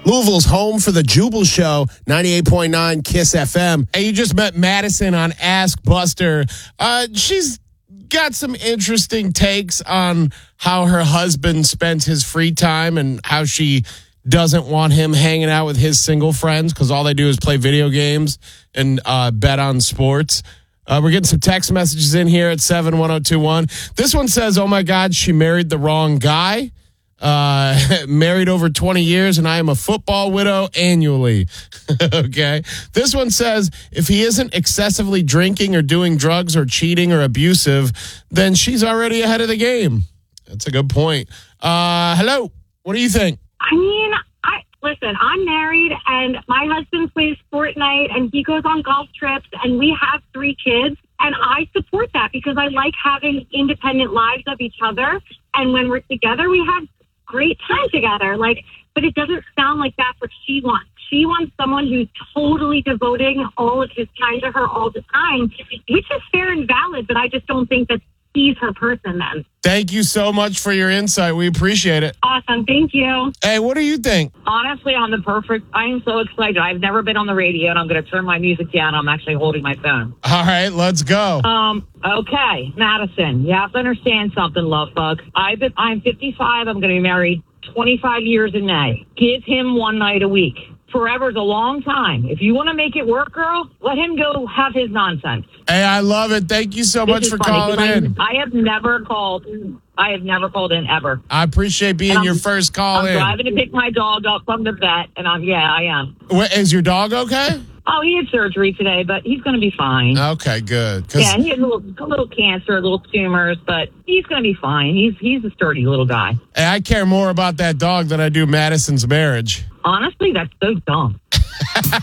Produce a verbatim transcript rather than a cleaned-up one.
Louisville's home for the Jubal Show, ninety-eight point nine KISS F M. And you just met Madison on Ask Buster. Uh, she's got some interesting takes on how her husband spends his free time and how she doesn't want him hanging out with his single friends because all they do is play video games and uh, bet on sports. Uh, we're getting some text messages in here at seven one zero two one. This one says, oh, my God, she married the wrong guy. Uh, married over twenty years, and I am a football widow annually. Okay. This one says, if he isn't excessively drinking or doing drugs or cheating or abusive, then she's already ahead of the game. That's a good point. Uh, hello. What do you think? I mean, I listen, I'm married, and my husband plays Fortnite, and he goes on golf trips, and we have three kids, and I support that because I like having independent lives of each other, and when we're together, we have great time together. Like, but it doesn't sound like that's what she wants. She wants someone who's totally devoting all of his time to her all the time, which is fair and valid, but I just don't think that he's her person then. Thank you so much for your insight. We appreciate it. Awesome. Thank you. Hey, what do you think? Honestly, I'm the perfect. I am so excited. I've never been on the radio, and I'm going to turn my music down. I'm actually holding my phone. All right, let's go. Um. Okay, Madison, you have to understand something, love bug. I've been, I'm fifty-five. I'm going to be married twenty-five years in May. Give him one night a week. Forever is a long time. If you want to make it work, girl, let him go have his nonsense. Hey, I love it. Thank you so This much is for funny, calling 'cause I, in. I have never called. I have never called in ever. I appreciate being I'm- your first call I'm in. driving to pick my dog up from the vet, and I'm yeah, I am. Wait, is your dog okay? Oh, he had surgery today, but he's going to be fine. Okay, good. 'Cause- Yeah, he had a little, a little cancer, little tumors, but he's going to be fine. He's he's a sturdy little guy. Hey, I care more about that dog than I do Madison's marriage. Honestly, that's so dumb.